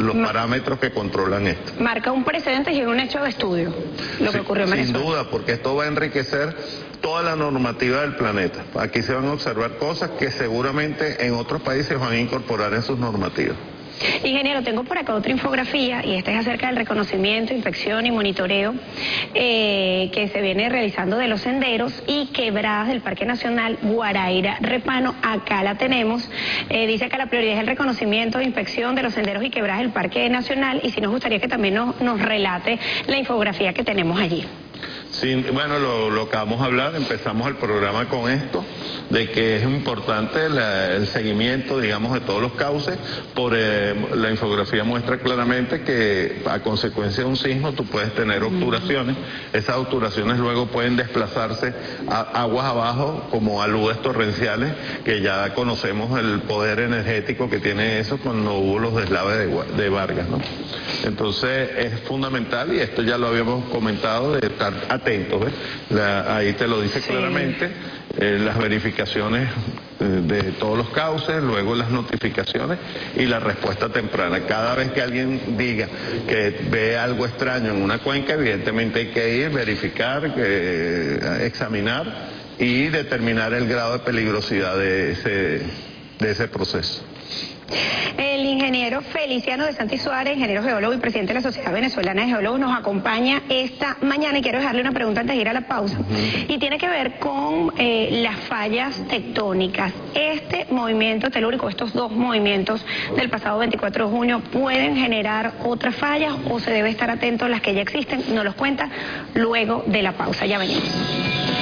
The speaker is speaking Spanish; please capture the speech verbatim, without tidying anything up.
los Ma parámetros que controlan esto. Marca un precedente y un hecho de estudio, lo que Sí, ocurrió en Venezuela. Sin duda, porque esto va a enriquecer toda la normativa del planeta. Aquí se van a observar cosas que seguramente en otros países van a incorporar en sus normativas. Ingeniero, tengo por acá otra infografía y esta es acerca del reconocimiento, inspección y monitoreo eh, que se viene realizando de los senderos y quebradas del Parque Nacional Guaraíra Repano. Acá la tenemos. Eh, dice que la prioridad es el reconocimiento e inspección de los senderos y quebradas del Parque Nacional, y si nos gustaría que también nos, nos relate la infografía que tenemos allí. Sí, bueno, lo, lo que vamos a hablar, empezamos el programa con esto, de que es importante la, el seguimiento, digamos, de todos los cauces. Por eh, la infografía muestra claramente que a consecuencia de un sismo tú puedes tener obturaciones. Esas obturaciones luego pueden desplazarse a aguas abajo como aludes torrenciales, que ya conocemos el poder energético que tiene eso cuando hubo los deslaves de, de Vargas, ¿no? Entonces es fundamental, y esto ya lo habíamos comentado, de estar atentos, ¿ves? La, ahí te lo dice sí. claramente, eh, las verificaciones eh, de todos los cauces, luego las notificaciones y la respuesta temprana. Cada vez que alguien diga que ve algo extraño en una cuenca, evidentemente hay que ir, verificar, que, examinar y determinar el grado de peligrosidad de ese, de ese proceso. El ingeniero Feliciano de Santi Suárez, ingeniero geólogo y presidente de la Sociedad Venezolana de Geólogos, nos acompaña esta mañana, y quiero dejarle una pregunta antes de ir a la pausa, uh-huh. y tiene que ver con eh, las fallas tectónicas. Este movimiento telúrico, estos dos movimientos del pasado veinticuatro de junio, ¿pueden generar otras fallas o se debe estar atento a las que ya existen? Nos los cuenta luego de la pausa, ya venimos.